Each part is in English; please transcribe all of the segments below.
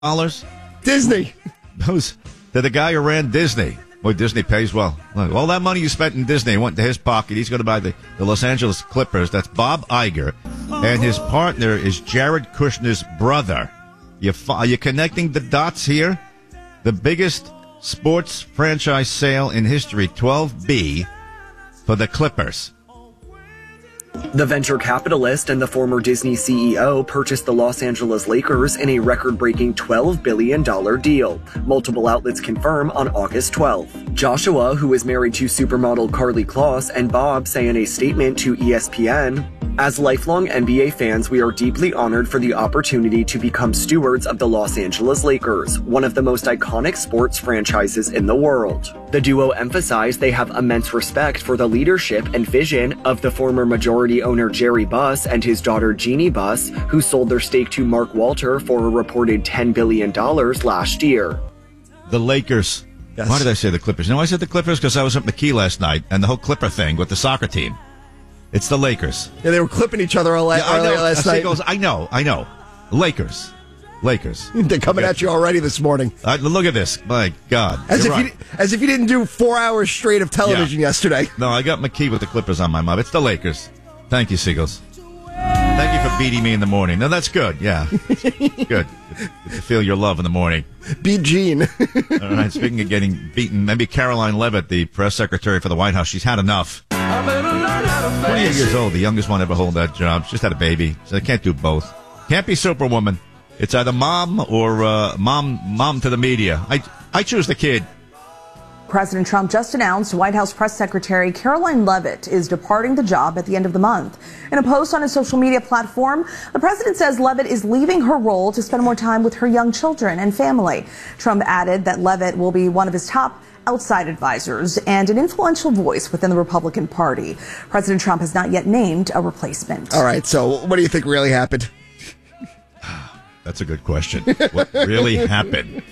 Disney. Those to the guy who ran Disney. Boy, Disney pays well. Look, all that money you spent in Disney went to his pocket. He's going to buy the Los Angeles Clippers. That's Bob Iger. And his partner is Jared Kushner's brother. Are you connecting the dots here? The biggest sports franchise sale in history, 12B, for the Clippers. The venture capitalist and the former Disney CEO purchased the Los Angeles Lakers in a record-breaking $12 billion deal. Multiple outlets confirm on August 12th. Joshua, who is married to supermodel Karlie Kloss, and Bob say in a statement to ESPN, "As lifelong NBA fans, we are deeply honored for the opportunity to become stewards of the Los Angeles Lakers, one of the most iconic sports franchises in the world." The duo emphasized they have immense respect for the leadership and vision of the former majority owner Jerry Buss and his daughter Jeannie Buss, who sold their stake to Mark Walter for a reported $10 billion last year. The Lakers. Yes. Why did I say the Clippers? No, I said the Clippers because I was at McKee last night and the whole Clipper thing with the soccer team. It's the Lakers. Yeah, they were clipping each other last night. I know. Lakers. They're coming at you already this morning. Look at this. My God. As if you didn't do 4 hours straight of television yesterday. No, I got McKee with the Clippers on my mind. It's the Lakers. Thank you, Seagulls. Thank you for beating me in the morning. No, that's good. Yeah. Good. Good to feel your love in the morning. Beat Gene. All right, speaking of getting beaten, maybe Caroline Leavitt, the press secretary for the White House, she's had enough. 28 years old, the youngest one ever hold that job. She just had a baby, so they can't do both. Can't be Superwoman. It's either mom or mom to the media. I choose the kid. President Trump just announced White House Press Secretary Caroline Leavitt is departing the job at the end of the month. In a post on his social media platform, the president says Leavitt is leaving her role to spend more time with her young children and family. Trump added that Leavitt will be one of his top outside advisors and an influential voice within the Republican Party. President Trump has not yet named a replacement. All right, so what do you think really happened? That's a good question. What really happened?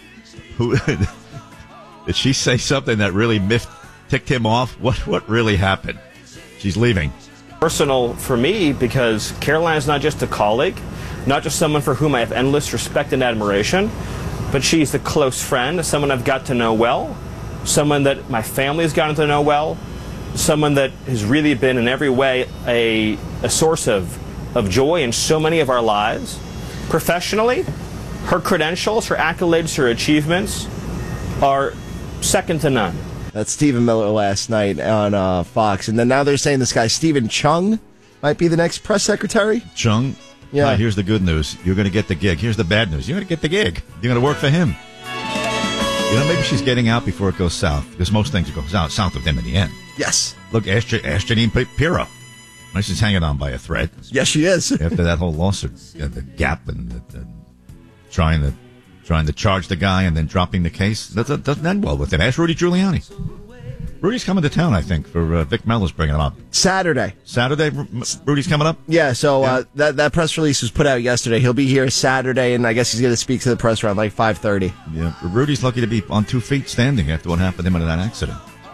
Did she say something that really ticked him off? What really happened? She's leaving. Personal for me because Caroline is not just a colleague, not just someone for whom I have endless respect and admiration, but she's a close friend, someone I've got to know well, someone that my family has gotten to know well, someone that has really been in every way a source of joy in so many of our lives. Professionally, her credentials, her accolades, her achievements are second to none. That's Stephen Miller last night on Fox. And then now they're saying this guy, Stephen Chung, might be the next press secretary. Chung? Yeah. Right, here's the good news. You're going to get the gig. Here's the bad news. You're going to get the gig. You're going to work for him. You know, maybe she's getting out before it goes south, because most things go south with him in the end. Yes. Look, ask Janine Pirro. She's hanging on by a thread. Yes, she is. After that whole lawsuit, the gap and trying to charge the guy and then dropping the case. That doesn't end well with it. Ask Rudy Giuliani. Rudy's coming to town, I think, for Vic Mellon's bringing him up. Saturday, Rudy's coming up? Yeah, so that press release was put out yesterday. He'll be here Saturday, and I guess he's going to speak to the press around like 5:30. Yeah, Rudy's lucky to be on 2 feet standing after what happened to him in that accident.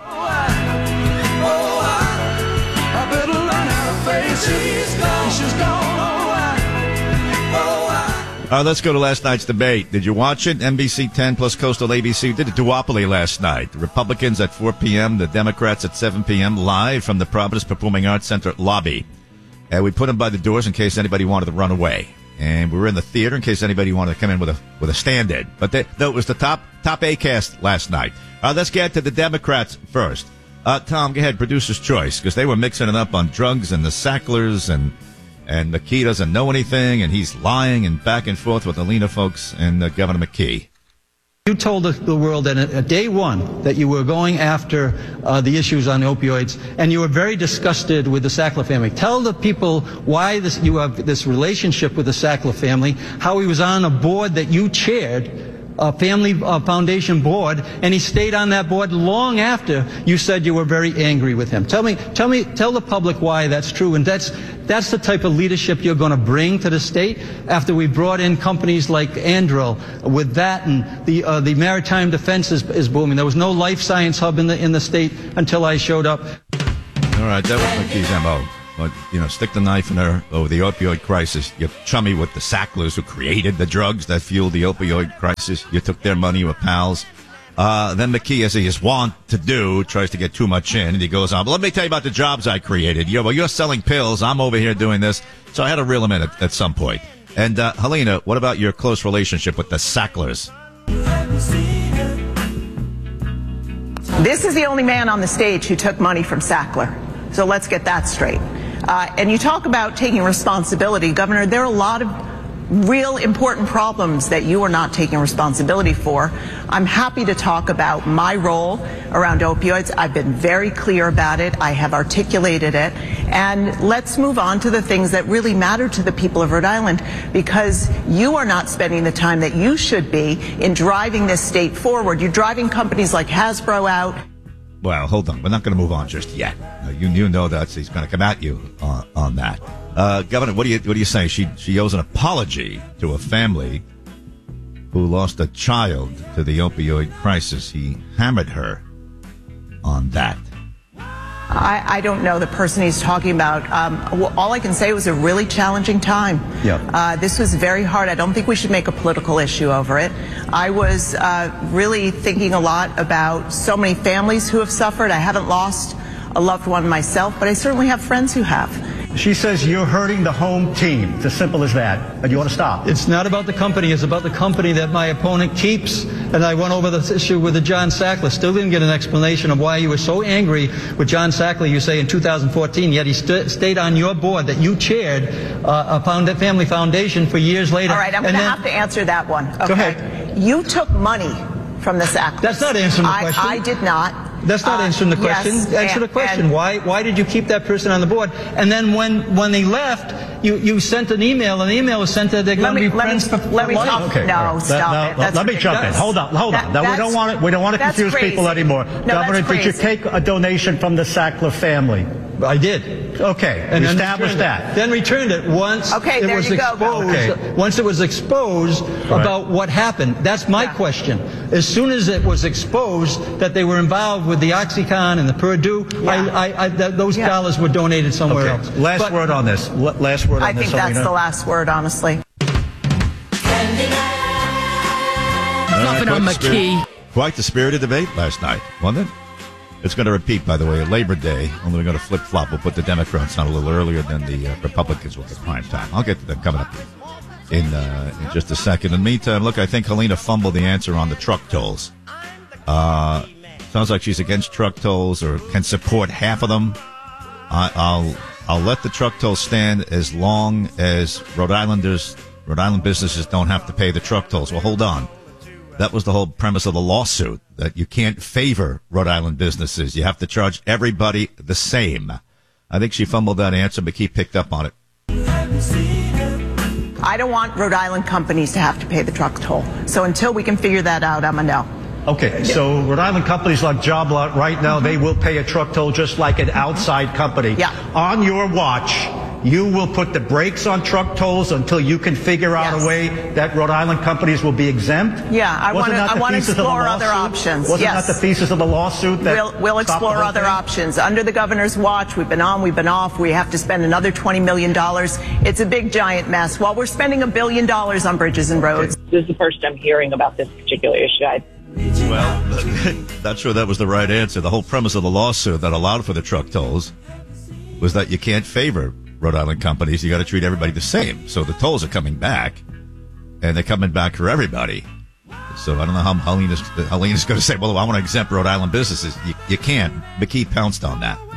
Let's go to last night's debate. Did you watch it? NBC 10 plus Coastal ABC did a duopoly last night. The Republicans at 4 p.m., the Democrats at 7 p.m., live from the Providence Performing Arts Center lobby. We put them by the doors in case anybody wanted to run away. And we were in the theater in case anybody wanted to come in with a stand-in. But it was the top A cast last night. Let's get to the Democrats first. Tom, go ahead, producer's choice, because they were mixing it up on drugs and the Sacklers and McKee doesn't know anything, and he's lying and back and forth with Alina folks and Governor McKee. You told the world that at day one that you were going after the issues on opioids, and you were very disgusted with the Sackler family. Tell the people why you have this relationship with the Sackler family, how he was on a board that you chaired, a family foundation board, and he stayed on that board long after you said you were very angry with him. Tell the public why that's true, and that's the type of leadership you're going to bring to the state after we brought in companies like Anduril with that, and the maritime defense is booming. There was no life science hub in the state until I showed up. All right, that was McKee's MO. stick the knife in her over the opioid crisis. You're chummy with the Sacklers who created the drugs that fueled the opioid crisis. You took their money, you were pals. Then McKee, as he is wont to do, tries to get too much in, and he goes on, but let me tell you about the jobs I created. You're selling pills. I'm over here doing this. So I had to reel him in at some point. And, Helena, what about your close relationship with the Sacklers? This is the only man on the stage who took money from Sackler. So let's get that straight. And you talk about taking responsibility. Governor, there are a lot of real important problems that you are not taking responsibility for. I'm happy to talk about my role around opioids. I've been very clear about it. I have articulated it. And let's move on to the things that really matter to the people of Rhode Island, because you are not spending the time that you should be in driving this state forward. You're driving companies like Hasbro out. Well, hold on. We're not going to move on just yet. You know that he's going to come at you on that. Governor, what do you say? She owes an apology to a family who lost a child to the opioid crisis. He hammered her on that. I don't know the person he's talking about. All I can say was a really challenging time. Yeah. This was very hard. I don't think we should make a political issue over it. I was really thinking a lot about so many families who have suffered. I haven't lost a loved one myself, but I certainly have friends who have. She says you're hurting the home team. It's as simple as that. And you want to stop. It's not about the company. It's about the company that my opponent keeps. And I went over this issue with John Sackler. Still didn't get an explanation of why you were so angry with John Sackler, you say, in 2014, yet he stayed on your board that you chaired a family foundation for years later. All right, I'm going to have to answer that one. Okay. Go ahead. You took money from the Sacklers. That's not answering the question. I did not. That's not answering the question. Yes, Answer the question. Why did you keep that person on the board? And then when they left, you sent an email, and the email was sent that they're going to be friends for life. Okay, no, stop it. Let me jump in. Hold on. Now, we don't want to confuse people anymore. Governor, did you take a donation from the Sackler family? I did. Okay, and established that. Then returned it once it was exposed. Once it was exposed about what happened. That's my question. As soon as it was exposed that they were involved with the OxyContin and the Purdue, those dollars were donated somewhere else. Last word on this. I think that's the last word, honestly. Nothing on McKee. Quite the spirited debate last night, wasn't it? It's going to repeat, by the way, Labor Day. Only we're going to flip-flop. We'll put the Democrats on a little earlier than the Republicans will get prime time. I'll get to them coming up in just a second. In the meantime, look, I think Helena fumbled the answer on the truck tolls. Sounds like she's against truck tolls or can support half of them. I'll let the truck tolls stand as long as Rhode Island businesses don't have to pay the truck tolls. Well, hold on. That was the whole premise of the lawsuit, that you can't favor Rhode Island businesses. You have to charge everybody the same. I think she fumbled that answer, but McKee picked up on it. I don't want Rhode Island companies to have to pay the truck toll. So until we can figure that out, I'm a no. Okay, so Rhode Island companies like Job Lot right now, they will pay a truck toll just like an outside company. Yeah. On your watch, you will put the brakes on truck tolls until you can figure out a way that Rhode Island companies will be exempt? Yeah, I want to explore other options. Wasn't that the thesis of the lawsuit? We'll explore other options. Under the governor's watch, we've been on, we've been off. We have to spend another $20 million. It's a big, giant mess. While we're spending $1 billion on bridges and roads. This is the first I'm hearing about this particular issue. Well, not sure that was the right answer. The whole premise of the lawsuit that allowed for the truck tolls was that you can't favor Rhode Island companies. You got to treat everybody the same. So the tolls are coming back, and they're coming back for everybody. So I don't know how Helena's going to say, well, I want to exempt Rhode Island businesses. You can't. McKee pounced on that.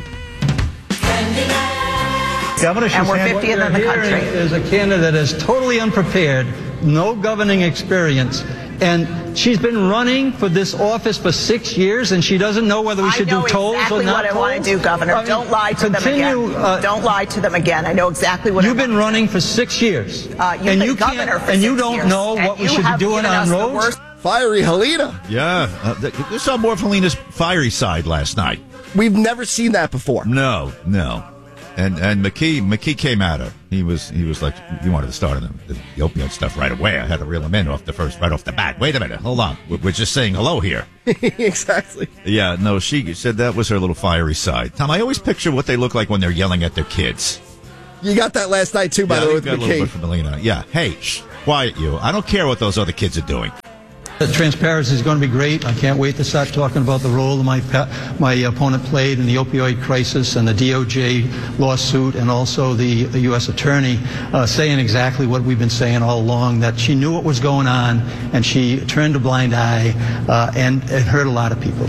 And we're 50th in the country. Is a candidate that is totally unprepared, no governing experience, and she's been running for this office for 6 years, and she doesn't know whether we should do tolls or not. I know exactly what I want to do, Governor. Don't lie to them again. Don't lie to them again. I know exactly what. You've been running for 6 years, and you can't, and you don't know what we should be doing on roads. Fiery Helena. Yeah, you saw more of Helena's fiery side last night. We've never seen that before. No. And McKee came at her. He was like, you wanted to start on the opioid stuff right away. I had to reel him in right off the bat. Wait a minute, hold on. We're just saying hello here. Exactly. Yeah, no, she said that was her little fiery side. Tom, I always picture what they look like when they're yelling at their kids. You got that last night, too, by the way, with got a little bit from Melina. Yeah, hey, quiet you. I don't care what those other kids are doing. The transparency is going to be great. I can't wait to start talking about the role my opponent played in the opioid crisis and the DOJ lawsuit, and also the U.S. attorney saying exactly what we've been saying all along, that she knew what was going on and she turned a blind eye and it hurt a lot of people.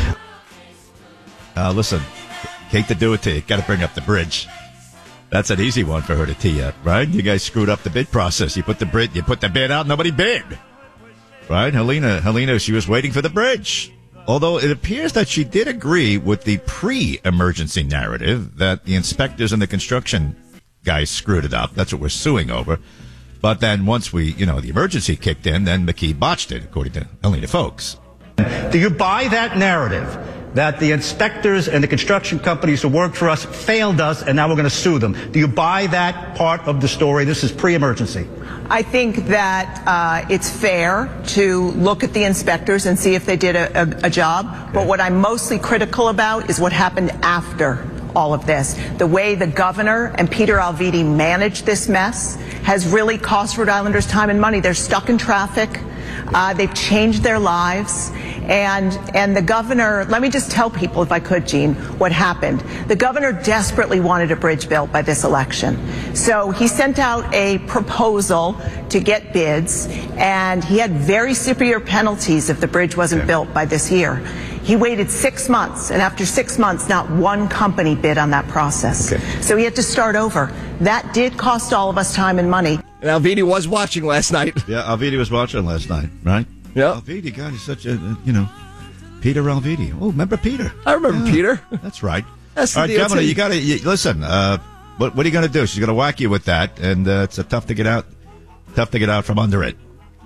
Listen, hate to do it to you. Got to bring up the bridge. That's an easy one for her to tee up, right? You guys screwed up the bid process. You put the bid out, nobody bid. Right? Helena, she was waiting for the bridge. Although it appears that she did agree with the pre-emergency narrative that the inspectors and the construction guys screwed it up. That's what we're suing over. But then once the emergency kicked in, then McKee botched it, according to Helena Folks. Do you buy that narrative that the inspectors and the construction companies who worked for us failed us and now we're going to sue them? Do you buy that part of the story? This is pre-emergency. I think that it's fair to look at the inspectors and see if they did a job. Okay. But what I'm mostly critical about is what happened after all of this. The way the governor and Peter Alviti managed this mess has really cost Rhode Islanders time and money. They're stuck in traffic. They've changed their lives. And the governor, let me just tell people, if I could, Gene, what happened. The governor desperately wanted a bridge built by this election. So he sent out a proposal to get bids, and he had very severe penalties if the bridge wasn't built by this year. He waited 6 months, and after 6 months, not one company bid on that process. Okay. So he had to start over. That did cost all of us time and money. And Alviti was watching last night. Yeah, Alviti was watching last night, right? Yeah. Alviti, God, he's such a, Peter Alviti. Oh, remember Peter? I remember Peter. That's right. That's all right, Governor, you got to listen. What are you going to do? She's going to whack you with that, and it's tough to get out from under it.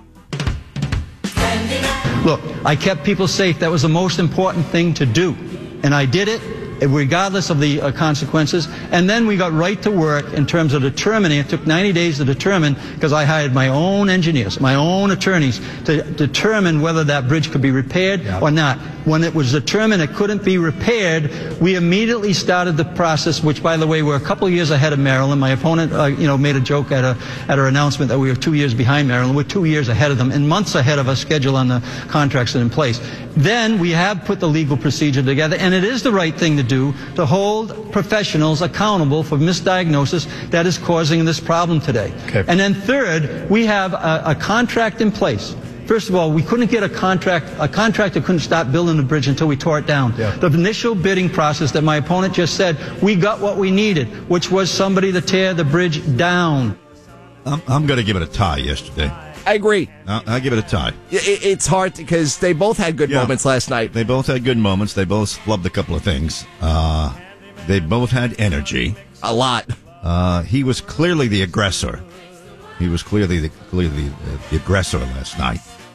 Look, I kept people safe. That was the most important thing to do, and I did it, regardless of the consequences. And then we got right to work in terms of determining. It took 90 days to determine, because I hired my own engineers, my own attorneys, to determine whether that bridge could be repaired or not. When it was determined it couldn't be repaired, we immediately started the process, which, by the way, we're a couple of years ahead of Maryland. My opponent, made a joke at her announcement that we were 2 years behind Maryland. We're 2 years ahead of them and months ahead of our schedule on the contracts that are in place. Then we have put the legal procedure together, and it is the right thing to do, to hold professionals accountable for misdiagnosis that is causing this problem today. Okay. And then third, we have a contract in place. First of all, we couldn't get a contractor couldn't stop building the bridge until we tore it down. Yeah. The initial bidding process that my opponent just said, we got what we needed, which was somebody to tear the bridge down. I'm going to give it a tie yesterday. I agree. I give it a tie. It's hard because they both had good moments last night. They both had good moments. They both flubbed a couple of things. They both had energy. A lot. He was clearly the aggressor. He was clearly the aggressor last night.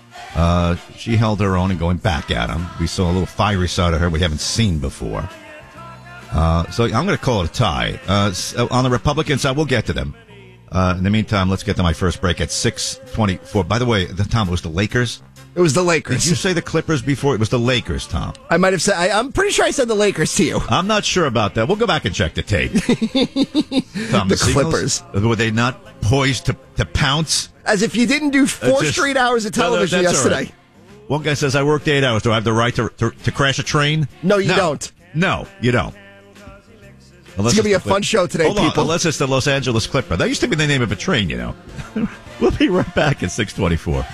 She held her own and going back at him. We saw a little fiery side of her we haven't seen before. So I'm going to call it a tie. On the Republican side, we'll get to them. In the meantime, let's get to my first break at 6:24. By the way, Tom, it was the Lakers? It was the Lakers. Did you say the Clippers before? It was the Lakers, Tom. I might have said, I'm pretty sure I said the Lakers to you. I'm not sure about that. We'll go back and check the tape. Tom, the Clippers. Were they not poised to pounce? As if you didn't do 4 straight hours of television yesterday. Right. One guy says, I worked 8 hours. Do I have the right to crash a train? No, you don't. No, you don't. It's going to be a fun show today, people. Unless it's the Los Angeles Clipper. That used to be the name of a train, We'll be right back at 6:24.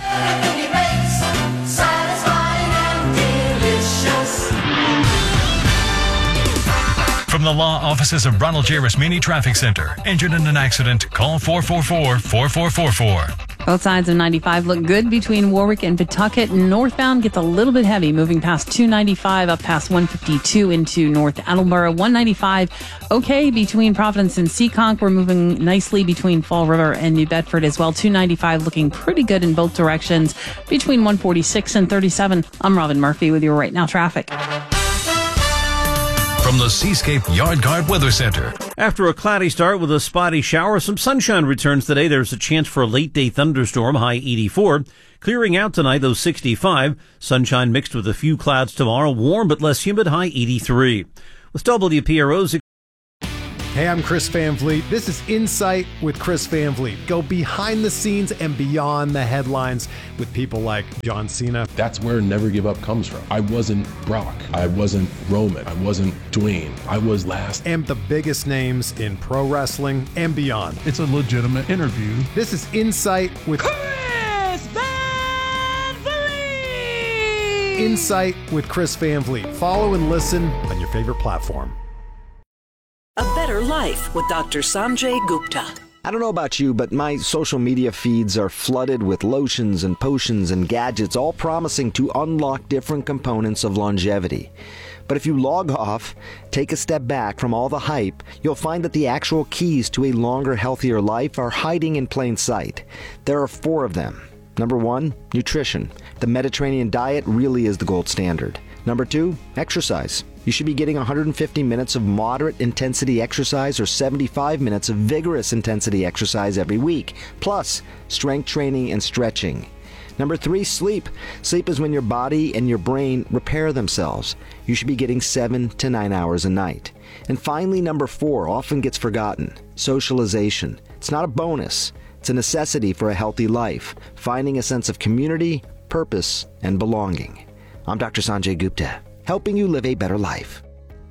From the law offices of Ronald J. Rasmini Traffic Center. Injured in an accident? Call 444-4444. Both sides of 95 look good between Warwick and Pawtucket. Northbound gets a little bit heavy, moving past 295 up past 152 into North Attleboro. 195 okay between Providence and Seekonk. We're moving nicely between Fall River and New Bedford as well. 295 looking pretty good in both directions between 146 and 37. I'm Robin Murphy with your Right Now traffic. From the Seascape Yard Guard Weather Center. After a cloudy start with a spotty shower, some sunshine returns today. There's a chance for a late-day thunderstorm, high 84. Clearing out tonight, though 65. Sunshine mixed with a few clouds tomorrow. Warm but less humid, high 83. With WPRO's... Hey, I'm Chris Van Vliet. This is Insight with Chris Van Vliet. Go behind the scenes and beyond the headlines with people like John Cena. That's where Never Give Up comes from. I wasn't Brock. I wasn't Roman. I wasn't Dwayne. I was last. And the biggest names in pro wrestling and beyond. It's a legitimate interview. This is Insight with Chris Van Vliet. Insight with Chris Van Vliet. Follow and listen on your favorite platform. A Better Life with Dr. Sanjay Gupta. I don't know about you, but my social media feeds are flooded with lotions and potions and gadgets, all promising to unlock different components of longevity. But if you log off, take a step back from all the hype, you'll find that the actual keys to a longer, healthier life are hiding in plain sight. There are 4 of them. Number 1, nutrition. The Mediterranean diet really is the gold standard. Number 2, exercise. You should be getting 150 minutes of moderate intensity exercise or 75 minutes of vigorous intensity exercise every week, plus strength training and stretching. Number 3, sleep. Sleep is when your body and your brain repair themselves. You should be getting 7 to 9 hours a night. And finally, number 4 often gets forgotten. Socialization. It's not a bonus. It's a necessity for a healthy life, finding a sense of community, purpose, and belonging. I'm Dr. Sanjay Gupta, helping you live a better life.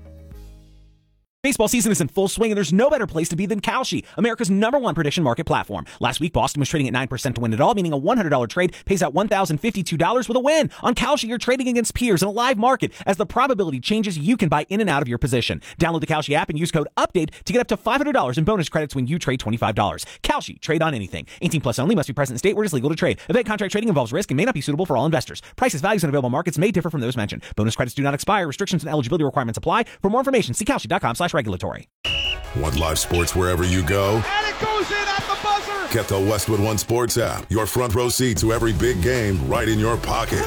Baseball season is in full swing, and there's no better place to be than Kalshi, America's #1 prediction market platform. Last week, Boston was trading at 9% to win it all, meaning a $100 trade pays out $1,052 with a win. On Kalshi, you're trading against peers in a live market. As the probability changes, you can buy in and out of your position. Download the Kalshi app and use code UPDATE to get up to $500 in bonus credits when you trade $25. Kalshi, trade on anything. 18 plus only, must be present in state where it is legal to trade. Event contract trading involves risk and may not be suitable for all investors. Prices, values, and available markets may differ from those mentioned. Bonus credits do not expire. Restrictions and eligibility requirements apply. For more information, see kalshi.com/regulatory. Want live sports wherever you go? And it goes in at the buzzer. Get the Westwood One Sports app. Your front row seat to every big game right in your pocket.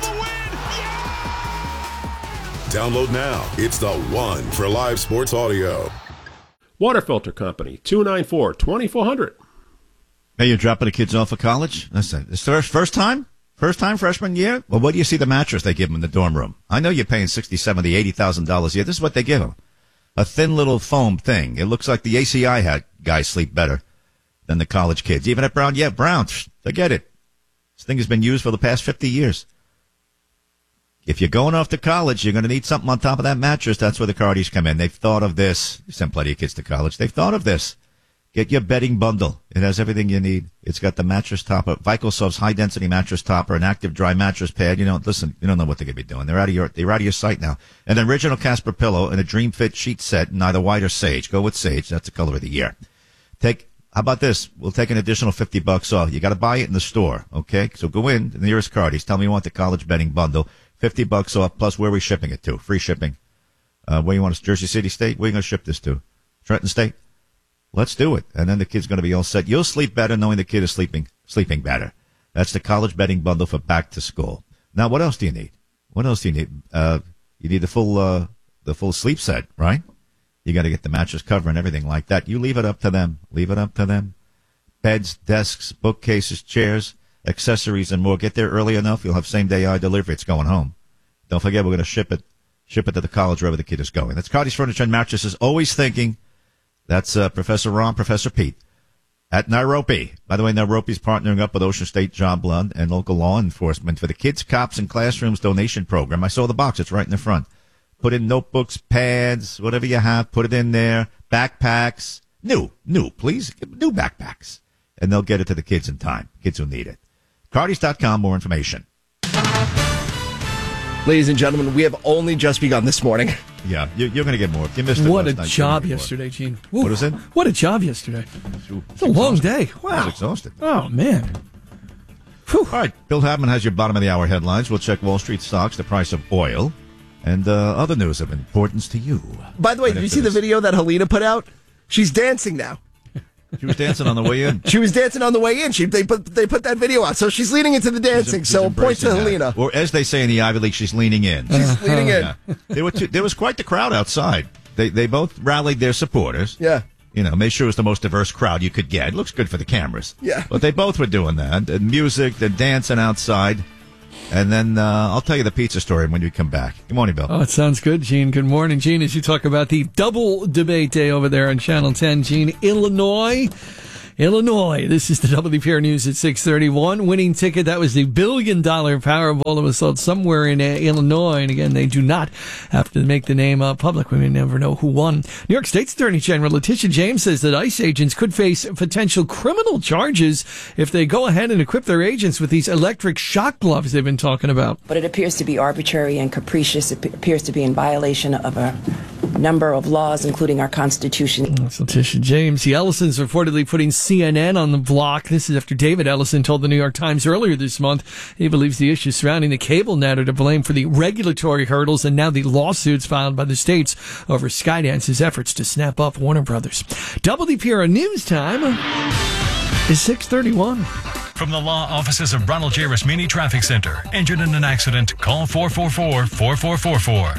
Download now. It's the one for live sports audio. Water Filter Company, 294-2400. Hey, you're dropping the kids off of college? Listen, it's their first time? First time freshman year? Well, what do you see the mattress they give them in the dorm room? I know you're paying $60, $70, $80,000 a year. This is what they give them. A thin little foam thing. It looks like the ACI guys sleep better than the college kids. Even at Brown, Brown, forget it. This thing has been used for the past 50 years. If you're going off to college, you're going to need something on top of that mattress. That's where the Cardis come in. They've thought of this. You send plenty of kids to college. They've thought of this. Get your bedding bundle. It has everything you need. It's got the mattress topper, Vicosoft's high-density mattress topper, an active dry mattress pad. You don't listen. You don't know what they're going to be doing. They're out of your sight now. An original Casper pillow and a Dream Fit sheet set in either white or sage. Go with sage. That's the color of the year. How about this? We'll take an additional $50 off. You got to buy it in the store. Okay, so go in the nearest Cardis. Tell me you want the college bedding bundle. $50 off. Plus, where are we shipping it to? Free shipping. Where you want us? Jersey City State. Where are you going to ship this to? Trenton State. Let's do it. And then the kid's going to be all set. You'll sleep better knowing the kid is sleeping better. That's the college bedding bundle for back to school. Now, what else do you need? What else do you need? You need the full sleep set, right? You got to get the mattress cover and everything like that. You leave it up to them. Leave it up to them. Beds, desks, bookcases, chairs, accessories, and more. Get there early enough. You'll have same-day delivery. It's going home. Don't forget, we're going to ship it to the college wherever the kid is going. That's Cardis Furniture and Mattresses. Always thinking. That's Professor Ron, Professor Pete at Nairobi. By the way, Nairobi's partnering up with Ocean State Job Blood and local law enforcement for the Kids, Cops, and Classrooms donation program. I saw the box. It's right in the front. Put in notebooks, pads, whatever you have. Put it in there. Backpacks. New, please. New backpacks. And they'll get it to the kids in time. Kids who need it. Cardis.com, more information. Ladies and gentlemen, we have only just begun this morning. Yeah, you're going to get more. You missed it. What a job yesterday, Gene. What was it? What a job yesterday. It's a long day. Wow. I was exhausted. Oh, man. Whew. All right, Bill Hadman has your bottom of the hour headlines. We'll check Wall Street stocks, the price of oil, and other news of importance to you. By the way, did you see the video that Helena put out? She's dancing now. She was dancing on the way in. She was dancing on the way in. They put that video out, so she's leaning into the dancing. She's so point to Helena. That. Or as they say in the Ivy League, she's leaning in. She's leaning in. Yeah. There was quite the crowd outside. They both rallied their supporters. Yeah. Made sure it was the most diverse crowd you could get. It looks good for the cameras. Yeah. But they both were doing that. And music, the dancing outside. And then I'll tell you the pizza story when we come back. Good morning, Bill. Oh, it sounds good, Gene. Good morning, Gene. As you talk about the double debate day over there on Channel 10, Gene, Illinois. This is the WPR News at 6:31. Winning ticket, that was the $1 billion Powerball that was sold somewhere in Illinois. And again, they do not have to make the name public. We may never know who won. New York State's Attorney General Letitia James says that ICE agents could face potential criminal charges if they go ahead and equip their agents with these electric shock gloves they've been talking about. But it appears to be arbitrary and capricious. It appears to be in violation of a number of laws, including our Constitution. That's Letitia James. The Ellisons reportedly putting CNN on the block. This is after David Ellison told the New York Times earlier this month he believes the issues surrounding the cable net are to blame for the regulatory hurdles and now the lawsuits filed by the states over Skydance's efforts to snap up Warner Brothers. WPR News Time is 6:31. From the law offices of Ronald J. Rasmini Traffic Center. Injured in an accident? Call 444-4444.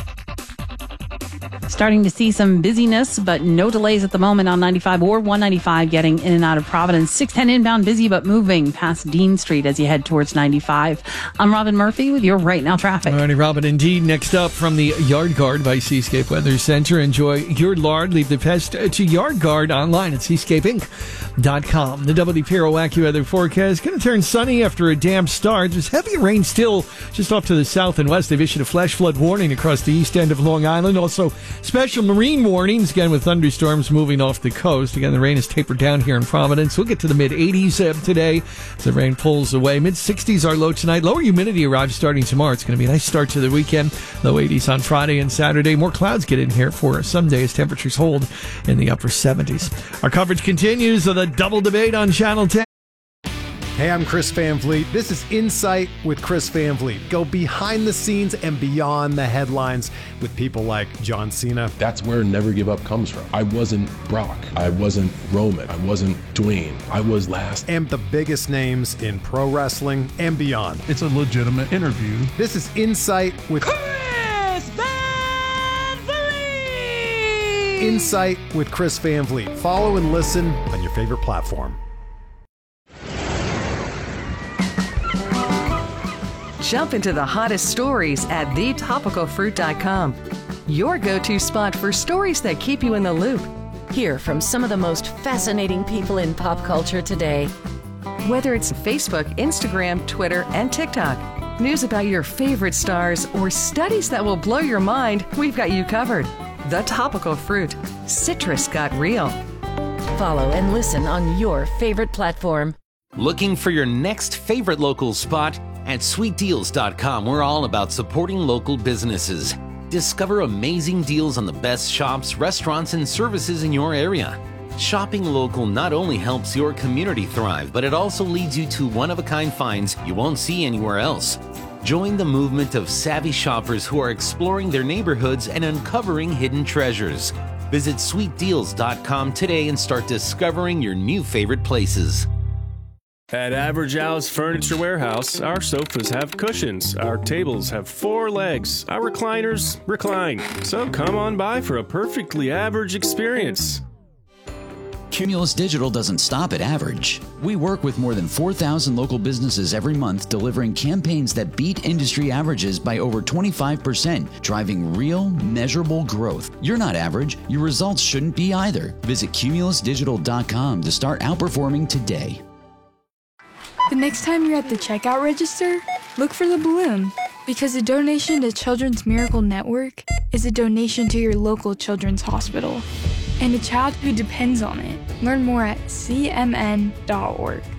Starting to see some busyness, but no delays at the moment on 95 or 195 getting in and out of Providence. 610 inbound, busy but moving past Dean Street as you head towards 95. I'm Robin Murphy with your Right Now traffic. All righty, Robin, indeed. Next up from the Yard Guard by Seascape Weather Center. Enjoy your lard. Leave the pest to Yard Guard online at seascapeinc.com. The WPRO AccuWeather forecast going to turn sunny after a damp start. There's heavy rain still just off to the south and west. They've issued a flash flood warning across the east end of Long Island. Also, special marine warnings, again, with thunderstorms moving off the coast. Again, the rain is tapered down here in Providence. We'll get to the mid-80s today as the rain pulls away. Mid-60s are low tonight. Lower humidity arrives starting tomorrow. It's going to be a nice start to the weekend. Low 80s on Friday and Saturday. More clouds get in here for some days. Temperatures hold in the upper 70s. Our coverage continues of the double debate on Channel 10. Hey, I'm Chris Van Vliet. This is Insight with Chris Van Vliet. Go behind the scenes and beyond the headlines with people like John Cena. That's where Never Give Up comes from. I wasn't Brock. I wasn't Roman. I wasn't Dwayne. I was last. And the biggest names in pro wrestling and beyond. It's a legitimate interview. This is Insight with Chris Van Vliet. Insight with Chris Van Vliet. Follow and listen on your favorite platform. Jump into the hottest stories at thetopicalfruit.com. Your go-to spot for stories that keep you in the loop. Hear from some of the most fascinating people in pop culture today. Whether it's Facebook, Instagram, Twitter, and TikTok. News about your favorite stars or studies that will blow your mind, we've got you covered. The Topical Fruit. Citrus got real. Follow and listen on your favorite platform. Looking for your next favorite local spot? At sweetdeals.com, we're all about supporting local businesses. Discover amazing deals on the best shops, restaurants, and services in your area. Shopping local not only helps your community thrive, but it also leads you to one-of-a-kind finds you won't see anywhere else. Join the movement of savvy shoppers who are exploring their neighborhoods and uncovering hidden treasures. Visit sweetdeals.com today and start discovering your new favorite places. At Average Al's Furniture Warehouse, our sofas have cushions, our tables have 4 legs, our recliners recline. So come on by for a perfectly average experience. Cumulus Digital doesn't stop at average. We work with more than 4,000 local businesses every month, delivering campaigns that beat industry averages by over 25%, driving real, measurable growth. You're not average. Your results shouldn't be either. Visit cumulusdigital.com to start outperforming today. The next time you're at the checkout register, look for the balloon, because a donation to Children's Miracle Network is a donation to your local children's hospital and a child who depends on it. Learn more at cmn.org.